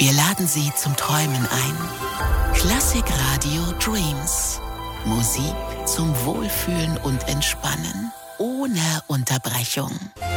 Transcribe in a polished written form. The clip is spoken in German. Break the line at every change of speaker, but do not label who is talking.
Wir laden Sie zum Träumen ein. Klassik Radio Dreams. Musik zum Wohlfühlen und Entspannen. Ohne Unterbrechung.